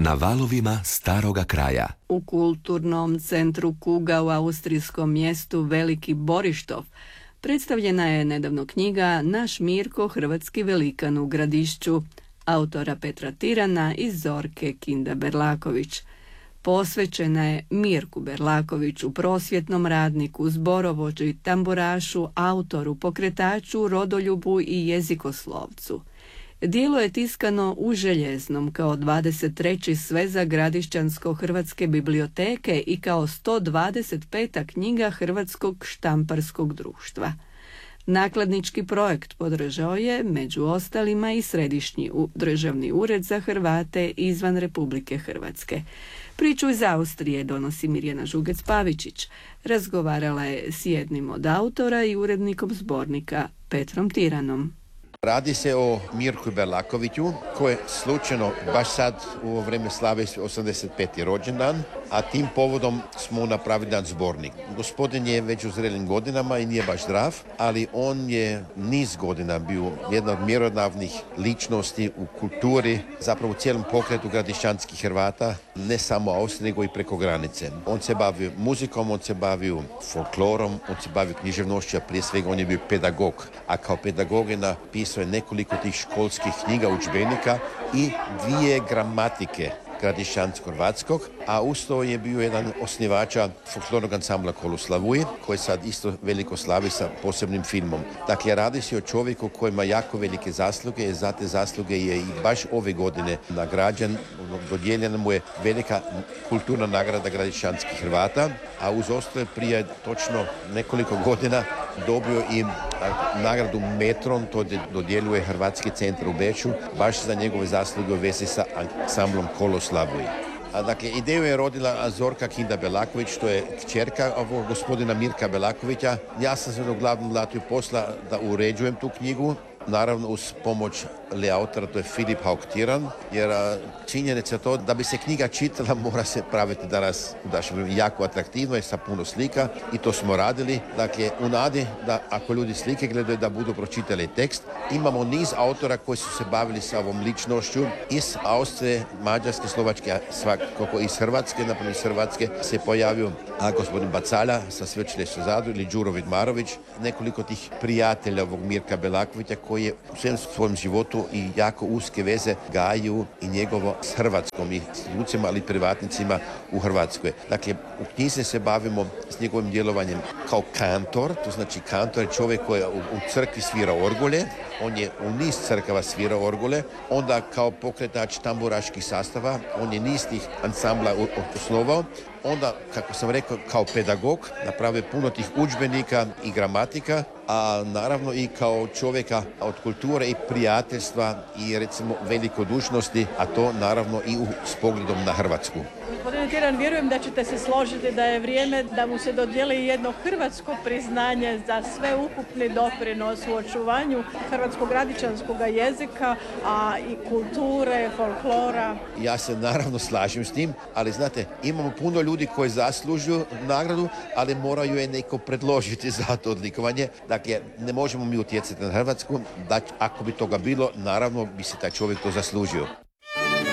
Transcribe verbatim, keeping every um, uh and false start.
Na valovima staroga kraja. U kulturnom centru Kuga u austrijskom mjestu Veliki Borištov predstavljena je nedavno knjiga Naš Mirko, hrvatski velikan u Gradišću, autora Petra Tirana i Zorke Kinda-Berlaković. Posvećena je Mirku Berlakoviću, prosvjetnom radniku, zborovođi, tamburašu, autoru, pokretaču, rodoljubu i jezikoslovcu. Dijelo je tiskano u Željeznom kao dvadeset treći sveza Gradišćansko-hrvatske biblioteke i kao sto dvadeset peta knjiga Hrvatskog štamparskog društva. Nakladnički projekt podržao je, među ostalima, i Središnji državni ured za Hrvate izvan Republike Hrvatske. Priču iz Austrije donosi Mirjana Žugec-Pavičić. Razgovarala je s jednim od autora i urednikom zbornika Petrom Tiranom. Radi se o Mirku Berlakoviću, koji je slučajno baš sad u vrijeme slave osamdeset peti rođendan, a tim povodom smo napravili jedan zbornik. Gospodin je već u zrelim godinama i nije baš zdrav, ali on je niz godina bio jedna od mjerodavnih ličnosti u kulturi, zapravo u cijelom pokretu gradišćanskih Hrvata, ne samo Austrije, nego i preko granice. On se bavio muzikom, on se bavio folklorom, on se bavio književnošću, a prije svega on je bio pedagog, a kao pedagog je napisao je nekoliko tih školskih knjiga, udžbenika i dvije gramatike gradišćansko-hrvatskog, a usto je bio jedan osnivača folklornog ansambla Koloslavuj, koji sad isto veliko slavi sa posebnim filmom. Dakle, radi se o čovjeku koji ima jako velike zasluge i za te zasluge je i baš ove godine nagrađen, dodijeljena mu je velika kulturna nagrada gradišćanskih Hrvata, a uz ostale prije točno nekoliko godina dobio i nagradu Metron, to dodjeljuje Hrvatski centar u Beču, baš za njegove zasluge u vezi sa ansamblom Koloslavuj. A dakle, ideju je rodila Zorka Kinda-Berlaković, to je kćerka ovog gospodina Mirka Berlakovića. Ja sam se uglavnom latio posla da uređujem tu knjigu, naravno uz pomoć autora, to je Filip Hauk-Tiran, jer činjenica to da bi se knjiga čitala mora se praviti danas jako atraktivno i sa puno slika i to smo radili. Dakle, u nadi da ako ljudi slike gledaju da budu pročitali tekst. Imamo niz autora koji su se bavili sa ovom ličnošću iz Austrije, Mađarske, Slovačke, svakako iz Hrvatske, naprimjer iz Hrvatske se pojavio a gospodin Bacala sa Sveučilišta u Zadru ili Đuro Vidmarović, nekoliko tih prijatelja ovog Mirka Berlakovića koji je u svem svojem životu i jako uske veze gaju i njegovo s Hrvatskom i s ljudcima, ali i privatnicima u Hrvatskoj. Dakle, u knjizi se bavimo s njegovim djelovanjem kao kantor, to znači kantor je čovjek koji u, u crkvi svira orgulje, on je u niz crkava svirao orgule, onda kao pokretač tamburaških sastava, on je niz tih ansambla osnovao, onda, kako sam rekao, kao pedagog napravio puno tih udžbenika i gramatika, a naravno i kao čovjeka od kulture i prijateljstva i recimo velikodušnosti, a to naravno i u, s pogledom na Hrvatsku. Gospodine Tiran, vjerujem da ćete se složiti da je vrijeme da mu se dodijeli jedno hrvatsko priznanje za sveukupni doprinos u očuvanju hrvatskog gradišćanskog jezika, a i kulture, folklora. Ja se naravno slažem s tim, ali znate, imamo puno ljudi koji zaslužuju nagradu, ali moraju je neko predložiti za to odlikovanje. Dakle, ne možemo mi utjecati na Hrvatsku, da ako bi toga bilo, naravno bi se taj čovjek to zaslužio.